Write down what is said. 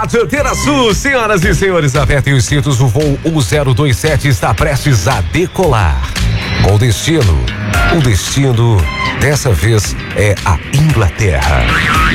Antenas Sul, senhoras e senhores, apertem os cintos, o voo 1027 está prestes a decolar. Com destino, o destino dessa vez é a Inglaterra.